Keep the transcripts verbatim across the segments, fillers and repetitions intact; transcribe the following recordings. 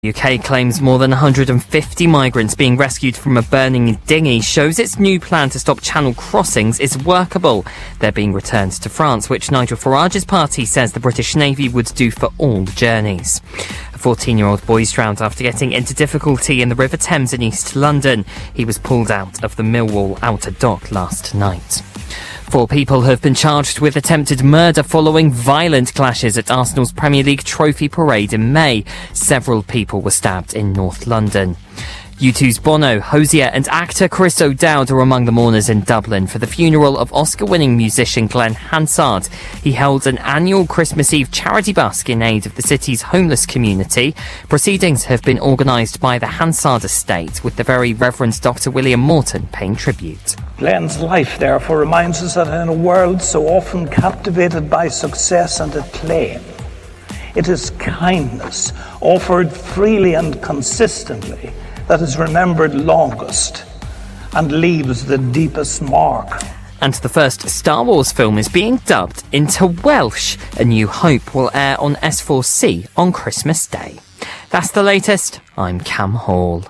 U K claims more than one hundred fifty migrants being rescued from a burning dinghy shows its new plan to stop channel crossings is workable. They're being returned to France, which Nigel Farage's party says the British Navy would do for all journeys. A fourteen-year-old boy is drowned after getting into difficulty in the River Thames in East London. He was pulled out of the Millwall outer dock last night. Four people have been charged with attempted murder following violent clashes at Arsenal's Premier League trophy parade in May. Several people were stabbed in North London. U two's Bono, Hosier and actor Chris O'Dowd are among the mourners in Dublin for the funeral of Oscar-winning musician Glenn Hansard. He held an annual Christmas Eve charity busk in aid of the city's homeless community. Proceedings have been organised by the Hansard estate, with the Very Reverend Doctor William Morton paying tribute. Glenn's life, therefore, reminds us that in a world so often captivated by success and acclaim, it is kindness offered freely and consistently that is remembered longest and leaves the deepest mark. And the first Star Wars film is being dubbed into Welsh. A New Hope will air on S four C on Christmas Day. That's the latest. I'm Cam Hall.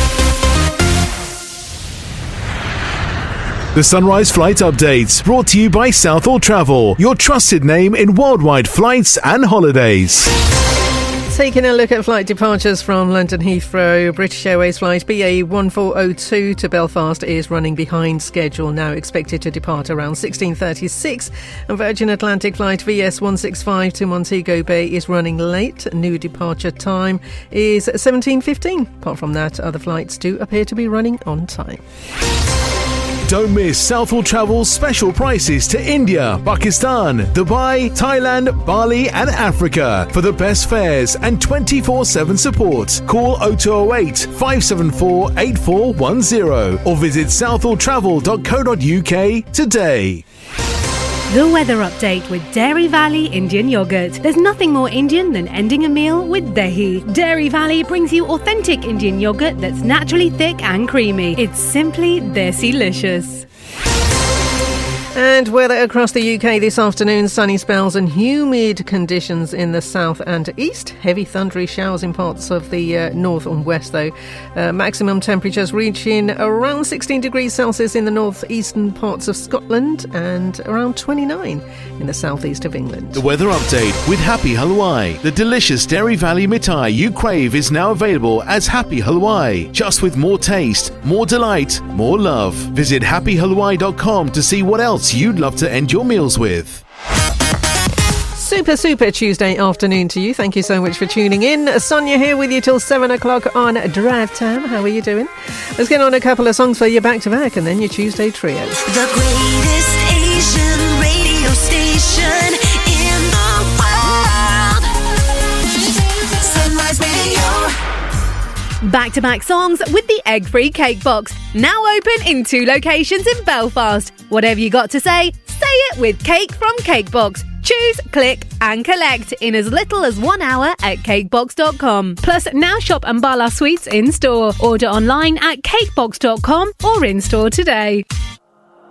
The Sunrise Flight Update, brought to you by Southall Travel, your trusted name in worldwide flights and holidays. Taking a look at flight departures from London Heathrow, British Airways flight B A one four oh two to Belfast is running behind schedule, now expected to depart around sixteen thirty-six. And Virgin Atlantic flight V S one sixty-five to Montego Bay is running late. New departure time is seventeen fifteen. Apart from that, other flights do appear to be running on time. Don't miss Southall Travel's special prices to India, Pakistan, Dubai, Thailand, Bali and Africa. For the best fares and twenty-four seven support, call oh two oh eight, five seven four, eight four one oh or visit southall travel dot co dot uk today. The weather update with Dairy Valley Indian Yogurt. There's nothing more Indian than ending a meal with dahi. Dairy Valley brings you authentic Indian yogurt that's naturally thick and creamy. It's simply desi-licious. And weather across the U K this afternoon, sunny spells and humid conditions in the south and east. Heavy thundery showers in parts of the uh, north and west though. Uh, maximum temperatures reaching around sixteen degrees Celsius in the northeastern parts of Scotland and around twenty-nine in the southeast of England. The weather update with Happy Halwai. The delicious Dairy Valley mithai you crave is now available as Happy Halwai. Just with more taste, more delight, more love. Visit happy halwai dot com to see what else you'd love to end your meals with. Super, super Tuesday afternoon to you. Thank you so much for tuning in. Sonia here with you till seven o'clock on Drive Time. How are you doing? Let's get on a couple of songs for you back to back and then your Tuesday trio. The greatest Asian radio station in the world. Sunrise Radio. Back-to-back songs with the egg-free cake box. Now open in two locations in Belfast. Whatever you got to say, say it with Cake from Cakebox. Choose, click and collect in as little as one hour at cakebox dot com. Plus, now shop Ambala Sweets in store. Order online at cakebox dot com or in store today.